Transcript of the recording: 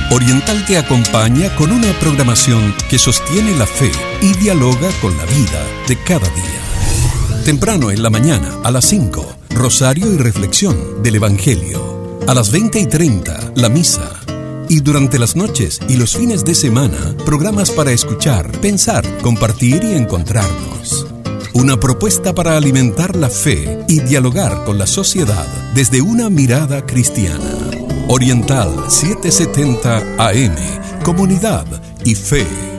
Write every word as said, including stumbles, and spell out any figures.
Oriental te acompaña con una programación que sostiene la fe y dialoga con la vida de cada día. Temprano en la mañana, a las cinco, rosario y reflexión del Evangelio. A las veinte y treinta, la misa. Y durante las noches y los fines de semana, programas para escuchar, pensar, compartir y encontrarnos. Una propuesta para alimentar la fe y dialogar con la sociedad desde una mirada cristiana. Oriental setecientos setenta A M, Comunidad y Fe.